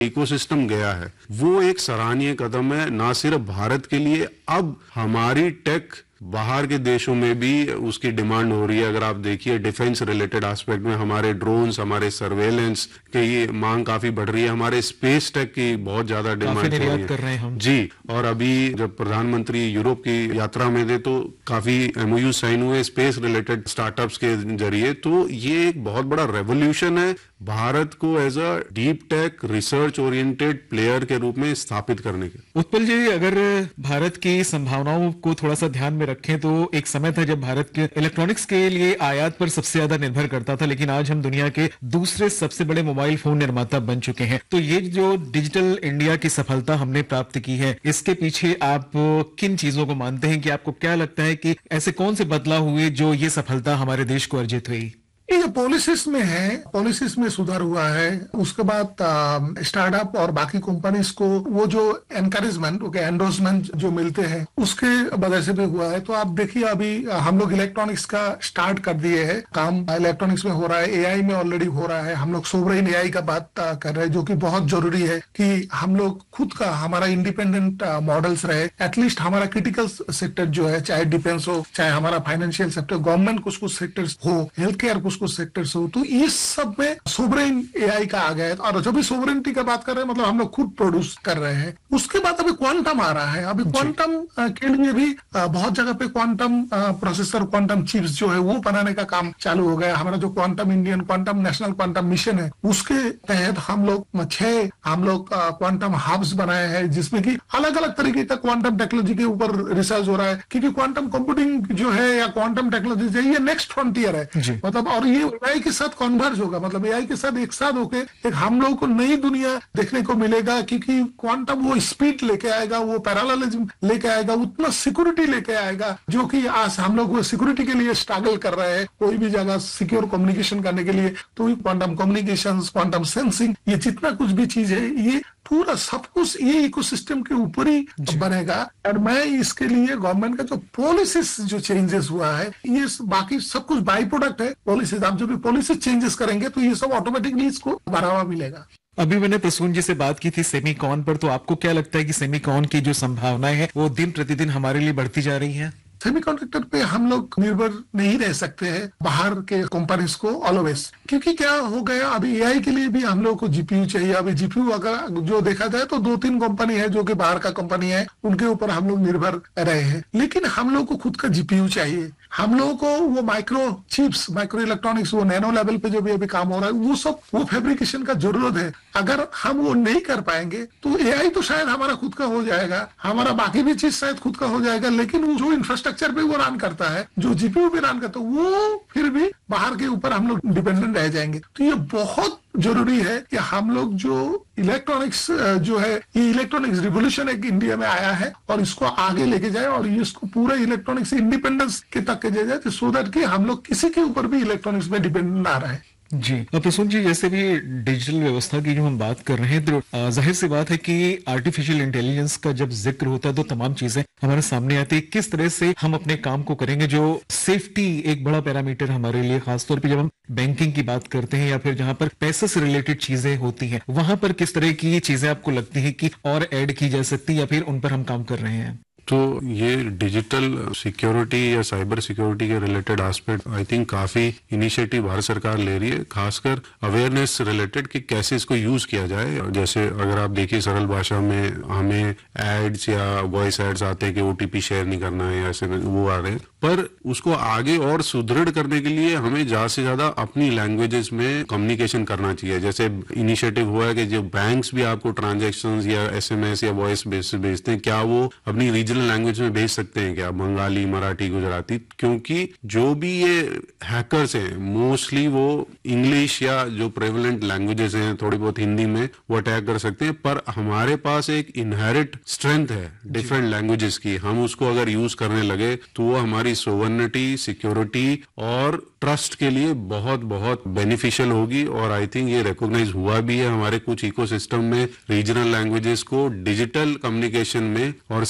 Ecosystem गया है, वो एक सराहनीय कदम है, ना सिर्फ भारत के लिए, अब हमारी टेक बाहर के देशों में भी उसकी डिमांड हो रही है। अगर आप देखिए डिफेंस रिलेटेड एस्पेक्ट में हमारे ड्रोन्स, हमारे सर्वेलेंस की मांग काफी बढ़ रही है, हमारे स्पेस टेक की बहुत ज्यादा डिमांड हो रही है। कर रहे हैं हम जी। और अभी जब प्रधानमंत्री यूरोप की यात्रा में थे तो काफी एमओयू साइन हुए स्पेस रिलेटेड स्टार्टअप्स के जरिए। तो ये एक बहुत बड़ा रेवोल्यूशन है भारत को as a deep tech research oriented player के रूप में स्थापित करने के। उत्पल जी, अगर भारत की संभावनाओं को थोड़ा सा ध्यान में रखें तो एक समय था जब भारत के इलेक्ट्रॉनिक्स के लिए आयात पर सबसे ज्यादा निर्भर करता था, लेकिन आज हम दुनिया के दूसरे सबसे बड़े मोबाइल फोन निर्माता बन चुके हैं। तो ये जो डिजिटल इंडिया की सफलता हमने प्राप्त की है, इसके पीछे आप किन चीजों को मानते हैं? कि आपको क्या लगता है कि ऐसे कौन से बदलाव हुए जो ये सफलता हमारे देश को अर्जित हुई? ये जो पॉलिसीज में है, पॉलिसीज में सुधार हुआ है। उसके बाद स्टार्टअप और बाकी कंपनीज को वो जो एनकरेजमेंट, एंडोर्समेंट जो मिलते हैं उसके वजह से भी हुआ है। तो आप देखिए अभी हम लोग इलेक्ट्रॉनिक्स का स्टार्ट कर दिए हैं, काम इलेक्ट्रॉनिक्स में हो रहा है, एआई में ऑलरेडी हो रहा है। हम लोग सोवरेन एआई का बात कर रहे हैं, जो कि बहुत जरूरी है कि हम लोग खुद का हमारा इंडिपेंडेंट मॉडल्स रहे। एटलीस्ट हमारा क्रिटिकल सेक्टर जो है, चाहे डिफेंस हो, चाहे हमारा फाइनेंशियल सेक्टर, गवर्नमेंट कुछ कुछ सेक्टर्स हो, हेल्थ केयर कुछ सेक्टर्स हो, तो इस सब में सोवरेन एआई का आ गया है। और जब भी सोवरेनिटी का बात कर रहे हैं, मतलब हम लोग खुद प्रोड्यूस कर रहे हैं। उसके बाद अभी क्वांटम आ रहा है। अभी क्वांटम के लिए भी बहुत जगह पे क्वांटम प्रोसेसर, क्वांटम चिप्स जो है वो बनाने का काम चालू हो गया। हमारा जो quantum Indian quantum national quantum mission है, उसके तहत हम लोग 6 क्वांटम हब्स बनाए हैं, जिसमें कि अलग अलग तरीके का क्वांटम टेक्नोलॉजी के ऊपर रिसर्च हो रहा है। क्योंकि क्वांटम कंप्यूटिंग जो है या क्वांटम टेक्नोलॉजी है, ये नेक्स्ट फ्रंटियर है। मतलब और ये एआई के साथ कन्वर्ज होगा, मतलब एआई के साथ एक साथ होके एक हम लोगों को नई दुनिया देखने को मिलेगा। क्योंकि क्वांटम वो स्पीड लेके आएगा, वो पैरेललिज्म लेके आएगा, उतना सिक्योरिटी लेके आएगा, जो कि आज हम लोग वो सिक्योरिटी के लिए स्ट्रगल कर रहे हैं कोई भी जगह सिक्योर कम्युनिकेशन करने के लिए। तो क्वांटम कम्युनिकेशन, क्वांटम सेंसिंग, ये जितना कुछ भी चीज है, ये पूरा सब कुछ ये इकोसिस्टम के ऊपर ही बनेगा। और मैं इसके लिए गवर्नमेंट का जो पॉलिसीज जो चेंजेस हुआ है, ये बाकी सब कुछ बाई प्रोडक्ट है पॉलिसीज। आप जो भी पॉलिसी चेंजेस करेंगे तो ये सब ऑटोमेटिकली इसको बढ़ावा मिलेगा। अभी मैंने प्रसून जी से बात की थी सेमीकॉन पर, तो आपको क्या लगता है कि सेमीकॉन की जो संभावनाएं है वो दिन प्रतिदिन हमारे लिए बढ़ती जा रही है? सेमीकंडक्टर पे हम लोग निर्भर नहीं रह सकते हैं बाहर के कंपनीज को ऑलवेज। क्योंकि क्या हो गया, अभी एआई के लिए भी हम लोग को जीपीयू चाहिए। अभी जीपीयू अगर जो देखा जाए तो 2-3 कंपनी है जो कि बाहर का कंपनी है, उनके ऊपर हम लोग निर्भर रहे हैं। लेकिन हम लोग को खुद का जीपीयू चाहिए। हम लोगों को वो माइक्रो चिप्स, माइक्रो इलेक्ट्रॉनिक्स, वो नैनो लेवल पे जो भी अभी काम हो रहा है, वो सब वो फैब्रिकेशन का जरूरत है। अगर हम वो नहीं कर पाएंगे तो एआई तो शायद हमारा खुद का हो जाएगा, हमारा बाकी भी चीज शायद खुद का हो जाएगा, लेकिन वो जो इंफ्रास्ट्रक्चर पे वो रन करता है, जो जीपीयू पे रन करता है, वो फिर भी बाहर के ऊपर हम लोग डिपेंडेंट रह जाएंगे। तो ये बहुत जरूरी है कि हम लोग जो इलेक्ट्रॉनिक्स जो है, ये इलेक्ट्रॉनिक्स रिवोल्यूशन एक इंडिया में आया है और इसको आगे लेके जाए और इसको पूरे इलेक्ट्रॉनिक्स इंडिपेंडेंस के तक के जाए, सो दैट कि हम लोग किसी के ऊपर भी इलेक्ट्रॉनिक्स में डिपेंडेंट ना रहे। जी प्रसून जी, जैसे भी डिजिटल व्यवस्था की जो हम बात कर रहे हैं, तो जाहिर सी बात है कि आर्टिफिशियल इंटेलिजेंस का जब जिक्र होता है तो तमाम चीजें हमारे सामने आती है। किस तरह से हम अपने काम को करेंगे, जो सेफ्टी एक बड़ा पैरामीटर हमारे लिए, खासतौर पे जब हम बैंकिंग की बात करते हैं या फिर जहां पर पैसे से रिलेटेड चीजें होती हैं, वहां पर किस तरह की चीजें आपको लगती है कि और ऐड की जा सकती है या फिर उन पर हम काम कर रहे हैं? तो ये डिजिटल सिक्योरिटी या साइबर सिक्योरिटी के रिलेटेड एस्पेक्ट आई थिंक काफी इनिशिएटिव भारत सरकार ले रही है, खासकर अवेयरनेस रिलेटेड कि कैसे इसको यूज किया जाए। जैसे अगर आप देखिए सरल भाषा में हमें एड्स या वॉइस एड्स आते हैं कि ओटीपी शेयर नहीं करना है, ऐसे वो आ रहे हैं, पर उसको आगे और सुदृढ़ करने के लिए हमें ज्यादा से ज्यादा अपनी लैंग्वेजेस में कम्युनिकेशन करना चाहिए। जैसे इनिशिएटिव हुआ है कि जो बैंक्स भी आपको ट्रांजेक्शंस या एसएमएस या वॉइस बेसिस भेजते हैं, क्या वो अपनी रीजनल लैंग्वेज में भेज सकते हैं क्या, बंगाली, मराठी, गुजराती? क्योंकि जो भी ये हैकर्स हैं मोस्टली वो इंग्लिश या जो प्रेवलेंट लैंग्वेजेस हैं, थोड़ी बहुत हिंदी में वो अटैक कर सकते हैं। पर हमारे पास एक इनहेरिट स्ट्रेंथ है डिफरेंट लैंग्वेजेस की, हम उसको अगर यूज करने लगे तो वो हमारी सोवर्निटी, सिक्योरिटी और ट्रस्ट के लिए बहुत बहुत बेनिफिशियल होगी। और आई थिंक ये रिकॉग्नाइज हुआ भी है हमारे कुछ इकोसिस्टम में, रीजनल लैंग्वेजेस को डिजिटल कम्युनिकेशन में और सिक्योरिटी के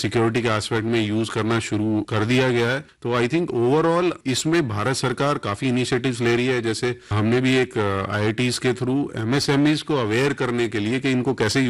एस्पेक्ट में यूज करना शुरू कर दिया गया है। तो आई थिंक ओवरऑल इसमें भारत सरकार काफी इनिशिएटिव्स ले रही है। जैसे हमने भी एक IITs के थ्रू MSMEs को अवेयर करने के लिए कि इनको कैसे